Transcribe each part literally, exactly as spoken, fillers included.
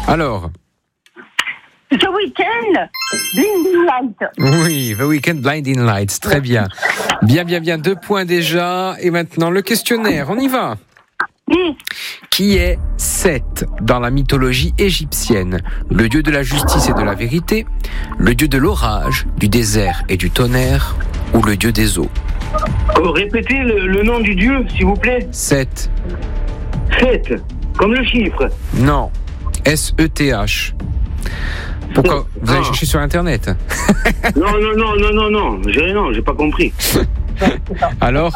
Alors The Weeknd, Blinding Lights. Oui, The Weeknd, Blinding Lights, très bien. Bien, bien, bien, deux points déjà. Et maintenant, le questionnaire, on y va. Oui. Qui est Seth dans la mythologie égyptienne? Le dieu de la justice et de la vérité, le dieu de l'orage, du désert et du tonnerre, ou le dieu des eaux? Oh, répétez le, le nom du dieu, s'il vous plaît. Seth. Seth, comme le chiffre. Non, S E T H. Pourquoi? Vous allez chercher sur Internet? Non, non, non, non, non, non, j'ai, non, j'ai pas compris. Alors?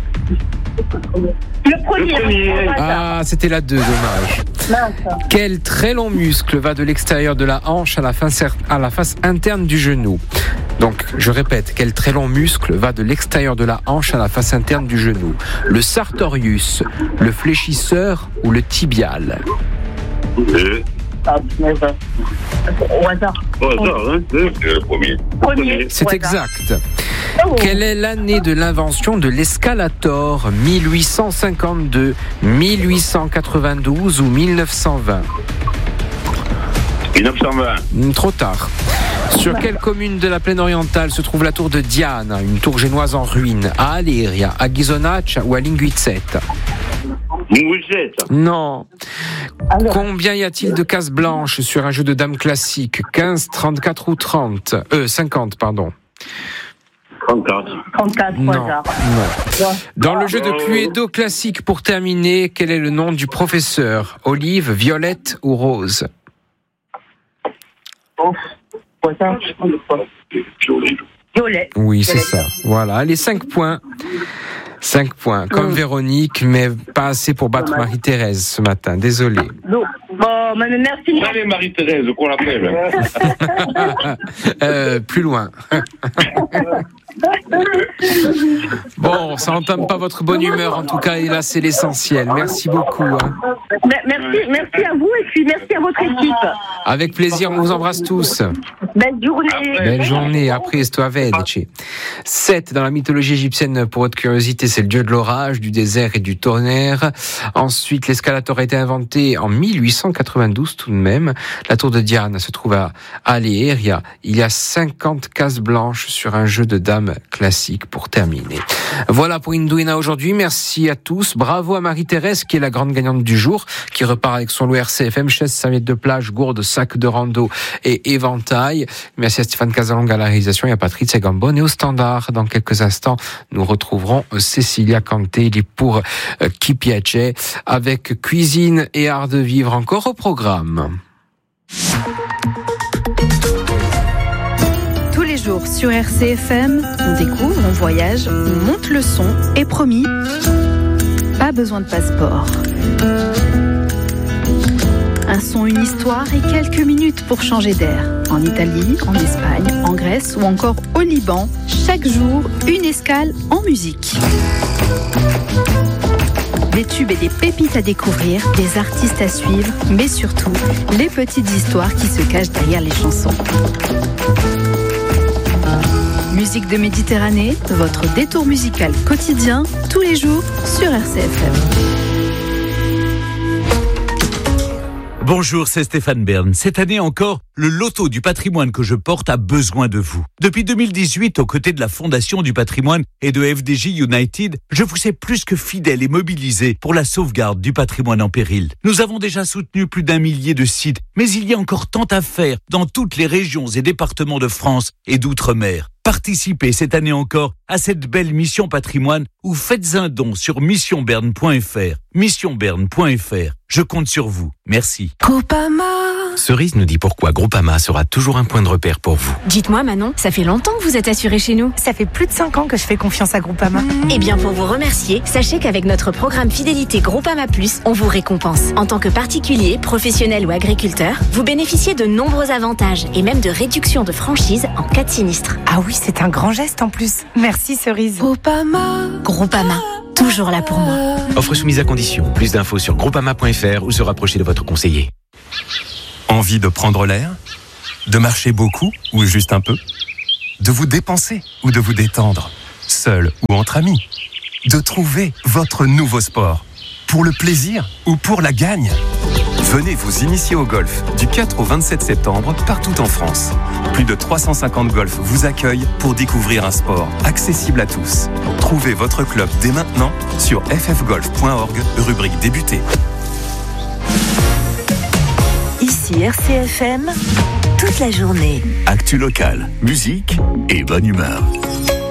Le premier. Le premier. Ah, c'était la deux, dommage. Mince. Quel très long muscle va de l'extérieur de la hanche à la face, à la face interne du genou? Donc, je répète, quel très long muscle va de l'extérieur de la hanche à la face interne du genou? Le sartorius, le fléchisseur ou le tibial? Le Ah, punaise. Au hasard. Au hasard, hein. Le premier. Premier. C'est Au hasard. exact. Oh. Quelle est l'année de l'invention de l'escalator? mille huit cent cinquante-deux, mille huit cent quatre-vingt-douze ou mille neuf cent vingt? mille neuf cent vingt. Hmm, Trop tard. Sur quelle commune de la plaine orientale se trouve la tour de Diane, une tour génoise en ruine? À Alegria, à Ghisonaccia ou à Linguizette? Linguizette. Non. Alors. Combien y a-t-il de cases blanches sur un jeu de dames classique? quinze, trente-quatre ou trente? Euh, cinquante, pardon. trente-quatre. trente-quatre, au Non, hasard. non. Dans le jeu de Cluedo classique, pour terminer, quel est le nom du professeur? Olive, Violette ou Rose? Oh. Au hasard. Violet. Oui, c'est Violet. ça. Voilà, allez, cinq points. cinq points, comme Mm. Véronique, mais pas assez pour battre Marie-Thérèse ce matin. Désolé. Non. Bon, mais merci. Allez, Marie-Thérèse, qu'on l'appelle. euh, plus loin. Bon, ça entame pas votre bonne humeur, en tout cas, et là, c'est l'essentiel. Merci beaucoup. Hein. Merci, merci à vous et puis merci à votre équipe. Avec plaisir, on vous embrasse tous. Belle journée. Belle journée, après toi Vedci. Seth, dans la mythologie égyptienne, pour votre curiosité, c'est le dieu de l'orage, du désert et du tonnerre. Ensuite, l'escalator a été inventé en mille huit cent quatre-vingt-douze tout de même. La tour de Diane se trouve à Alegria. Il y a cinquante cases blanches sur un jeu de dames classique pour terminer. Voilà pour Indouina aujourd'hui. Merci à tous. Bravo à Marie-Thérèse, qui est la grande gagnante du jour, qui repart avec son lot R C F M, chaise, serviette de plage, gourde, sac de rando et éventail. Merci à Stéphane Casalonga à la réalisation et à Patricia Gambon et au standard. Dans quelques instants, nous retrouverons Cecilia Cantelli pour Chi Piace avec cuisine et art de vivre encore au programme. Tous les jours sur R C F M, on découvre, on voyage, on monte le son et promis, pas besoin de passeport. Un son, une histoire et quelques minutes pour changer d'air. En Italie, en Espagne, en Grèce ou encore au Liban, chaque jour, une escale en musique. Des tubes et des pépites à découvrir, des artistes à suivre, mais surtout, les petites histoires qui se cachent derrière les chansons. Musique de Méditerranée, votre détour musical quotidien, tous les jours sur R C F M. Bonjour, c'est Stéphane Bern. Cette année encore, le loto du patrimoine que je porte a besoin de vous. Depuis deux mille dix-huit, aux côtés de la Fondation du patrimoine et de F D J United, je vous sais plus que fidèle et mobilisé pour la sauvegarde du patrimoine en péril. Nous avons déjà soutenu plus d'un millier de sites, mais il y a encore tant à faire dans toutes les régions et départements de France et d'outre-mer. Participez cette année encore à cette belle mission patrimoine ou faites un don sur mission berne point f r. mission berne point f r. Je compte sur vous. Merci. Groupama. Cerise nous dit pourquoi Groupama sera toujours un point de repère pour vous. Dites-moi Manon, ça fait longtemps que vous êtes assurée chez nous. Ça fait plus de cinq ans que je fais confiance à Groupama. Eh bien, pour vous remercier, sachez qu'avec notre programme fidélité Groupama Plus, on vous récompense. En tant que particulier, professionnel ou agriculteur, vous bénéficiez de nombreux avantages et même de réductions de franchise en cas de sinistre. Ah oui, c'est un grand geste en plus. Merci Cerise. Groupama. Groupama. Toujours là pour moi. Offre soumise à condition. Plus d'infos sur groupama point f r ou se rapprocher de votre conseiller. Envie de prendre l'air? De marcher beaucoup ou juste un peu? De vous dépenser ou de vous détendre? Seul ou entre amis? De trouver votre nouveau sport? Pour le plaisir ou pour la gagne? Venez vous initier au golf du quatre au vingt-sept septembre partout en France. Plus de trois cent cinquante golfs vous accueillent pour découvrir un sport accessible à tous. Trouvez votre club dès maintenant sur f f golf point org, rubrique débuter. Ici R C F M, toute la journée. Actu locale, musique et bonne humeur.